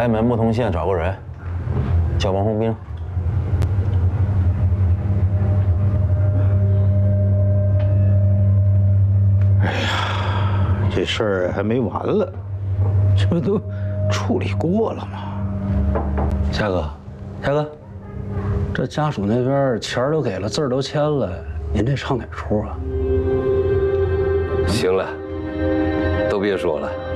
白门木通县找个人，叫王洪兵。 哎呀，这事儿还没完了，这不都处理过了吗？ 夏哥，夏哥，这家属那边钱儿都给了，字儿都签了，您这唱哪出啊？ 行了，都别说了。